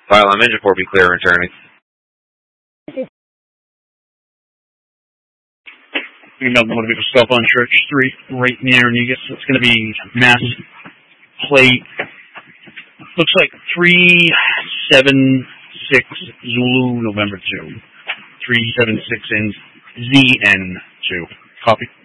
File I'm engine 4, be clear and returning. Another motivated stuff on Church Street, right near Negus. It's going to be mass plate. Looks like 376 Zulu November 2. 376 in ZN2. Copy.